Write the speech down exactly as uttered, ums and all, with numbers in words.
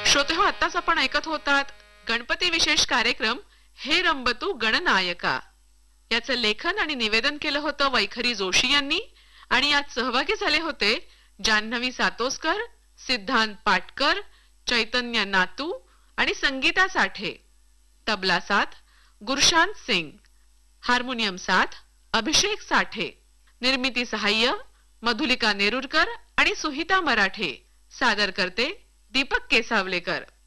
श्रोते हो, आताच आपण ऐकत होतात गणपती विशेष कार्यक्रम हे रंबतू गणनायका. याचं लेखन आणि निवेदन केलं होतं वैखरी जोशी यांनी आणि यात सहभागी झाले होते जान्हवी सातोसकर, सिद्धांत पाटकर, चैतन्य नातू आणि संगीता साठे. तबला साथ गुरशांत सिंग, हार्मोनियम साथ अभिषेक साठे, निर्मिती सहाय्य मधुलिका नेरुरकर आणि सुहिता मराठे, सादर करते दीपक केसावलेकर.